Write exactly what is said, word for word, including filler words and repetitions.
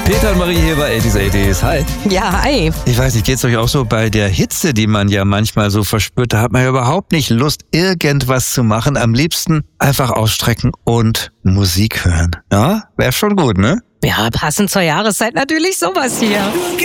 Peter und Marie hier bei achtzig achtzig. Hi. Ja, hi. Ich weiß nicht, geht's euch auch so bei der Hitze, die man ja manchmal so verspürt? Da hat man ja überhaupt nicht Lust, irgendwas zu machen. Am liebsten einfach ausstrecken und Musik hören. Ja, wäre schon gut, ne? Ja, passend zur Jahreszeit natürlich sowas hier.